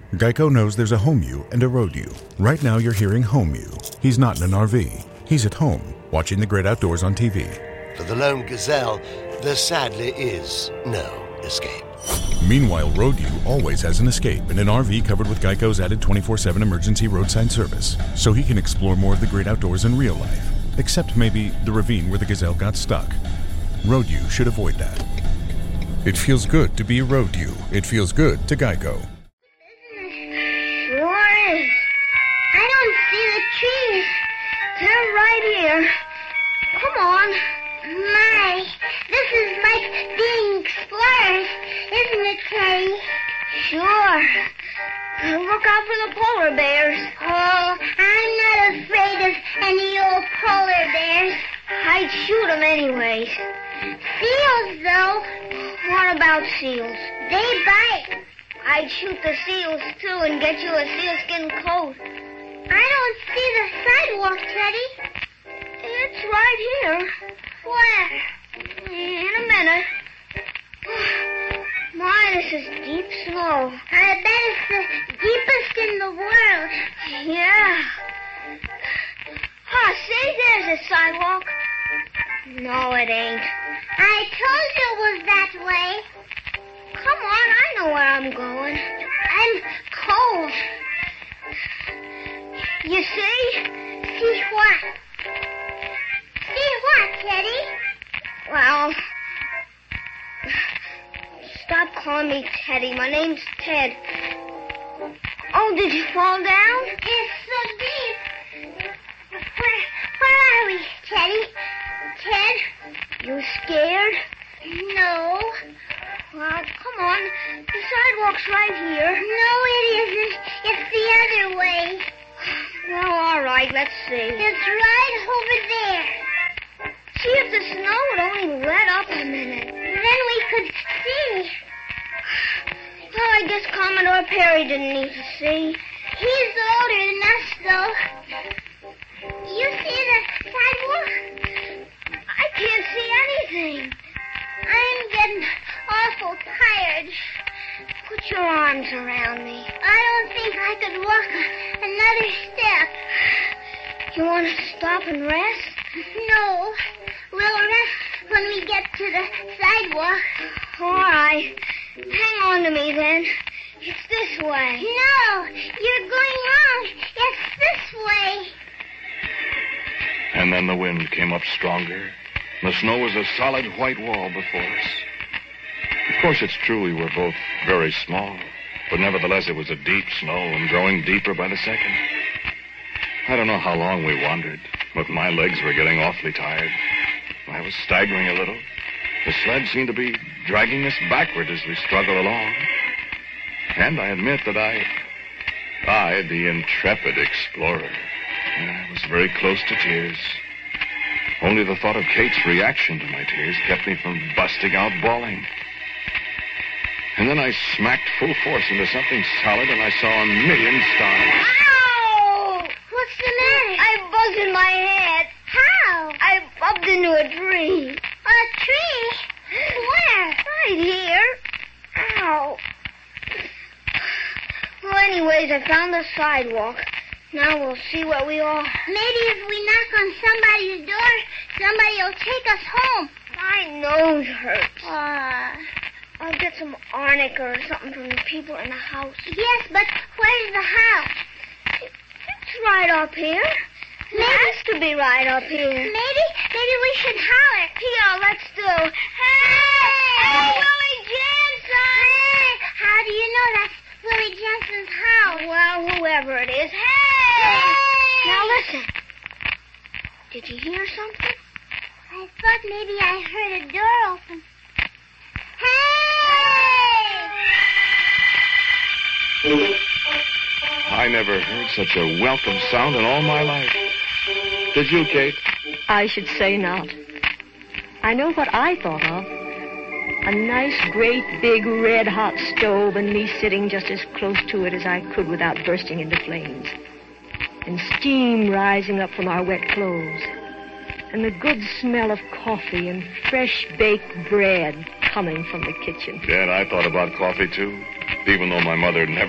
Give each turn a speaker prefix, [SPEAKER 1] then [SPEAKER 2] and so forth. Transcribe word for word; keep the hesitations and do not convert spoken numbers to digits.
[SPEAKER 1] Geico knows there's a home you and a road you. Right now you're hearing home you. He's not in an R V. He's at home, watching the great outdoors on T V.
[SPEAKER 2] For the lone gazelle, there sadly is no escape.
[SPEAKER 1] Meanwhile, road you always has an escape in an R V covered with Geico's added twenty-four seven emergency roadside service, so he can explore more of the great outdoors in real life, except maybe the ravine where the gazelle got stuck. Road you should avoid that. It feels good to be a road you. It feels good to Geico.
[SPEAKER 3] Sure is. I don't see the trees. They're right here. Come on. My, this is like being explorers, isn't it, Teddy? Sure. Look out for the polar bears. Oh, I'm not afraid of any old polar bears. I'd shoot them anyways. Seals, though. What about seals? They bite. I'd shoot the seals, too, and get you a sealskin coat. I don't see the sidewalk, Teddy. It's right here. Where? In a minute. My, this is deep snow. I bet it's the deepest in the world. Yeah. Ah, see, there's a sidewalk. No, it ain't. I told you it was that way. Come on, I know where I'm going. I'm cold. You see? See what? See what, Teddy? Well, stop calling me Teddy. My name's Ted. Oh, did you fall down? It's so deep. Where, where are we, Teddy? Ted? You scared? No. Well, come on. The sidewalk's right here. No, it isn't. It's the other way. Well, all right, let's see. It's right over there. See, if the snow would only let up a minute. Then we could see. Well, I guess Commodore Perry didn't need to see. He's older than us, though. You see the sidewalk? I can't see anything. I'm getting awful tired. Put your arms around me. I don't think I could walk a- another step. You want to stop and rest? No. We'll rest when we get to the sidewalk. All right. Hang on to me, then. It's this way. No, you're going wrong. It's this way.
[SPEAKER 4] And then the wind came up stronger. The snow was a solid white wall before us. Of course, it's true we were both very small, but nevertheless it was a deep snow and growing deeper by the second. I don't know how long we wandered, but my legs were getting awfully tired. I was staggering a little. The sled seemed to be dragging us backward as we struggled along. And I admit that I, I, the intrepid explorer, I was very close to tears. Only the thought of Kate's reaction to my tears kept me from busting out bawling. And then I smacked full force into something solid, and I saw a million stars.
[SPEAKER 3] Ow! What's the matter?
[SPEAKER 5] I buzzed in my head.
[SPEAKER 3] How?
[SPEAKER 5] I bumped into a tree.
[SPEAKER 3] A tree? Where?
[SPEAKER 5] Right here. Ow. Well, anyways, I found the sidewalk. Now we'll see where we are.
[SPEAKER 3] Maybe if we knock on somebody's door, somebody will take us home.
[SPEAKER 5] My nose hurts.
[SPEAKER 3] Uh,
[SPEAKER 5] I'll get some arnica or something from the people in the house.
[SPEAKER 3] yes, but where's the house?
[SPEAKER 5] It's right up here.
[SPEAKER 3] Maybe-
[SPEAKER 5] It has to be right up here.
[SPEAKER 3] Maybe, maybe we should holler.
[SPEAKER 5] Yeah, let's do.
[SPEAKER 3] Hey!
[SPEAKER 5] Hey, Willie Jensen!
[SPEAKER 3] Hey! How do you know that's Willie Jensen's house?
[SPEAKER 5] Well, whoever it is. Hey!
[SPEAKER 3] Hey!
[SPEAKER 5] Now listen. Did you hear something?
[SPEAKER 3] I thought maybe I heard a door open. Hey!
[SPEAKER 4] I never heard such a welcome sound in all my life. Did you, Kate?
[SPEAKER 6] I should say not. I know what I thought of. A nice, great, big, red-hot stove and me sitting just as close to it as I could without bursting into flames. And steam rising up from our wet clothes. And the good smell of coffee and fresh baked bread coming from the kitchen.
[SPEAKER 4] Dad, I thought about coffee, too, even though my mother never